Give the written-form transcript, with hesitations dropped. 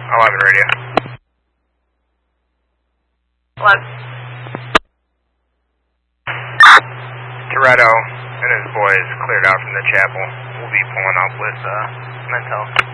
11 radio. What? Toretto and his boys cleared out from the chapel. We'll be pulling up with Mentel.